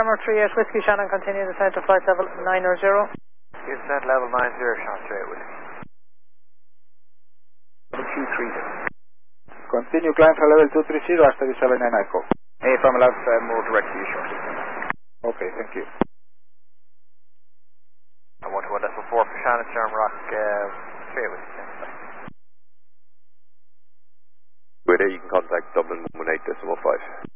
Tremor 38 Whiskey Shannon, continue descent to flight level 900. Descent level 90, Shannon 38 Whiskey. Continue climb for level 230 hasta que 79 Echo. Hey, from left, more direct to you shortly. Okay, thank you. I want to 1.4 for Shannon, Shamrock, 38 Whiskey. Where there you can contact Dublin 118.5.